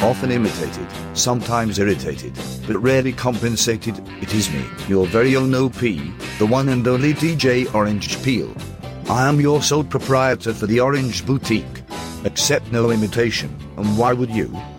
often imitated, sometimes irritated, but rarely compensated. It is me, your very own OP, the one and only DJ Orange Peel. I am your sole proprietor for the Orange Boutique. Accept no imitation, and why would you?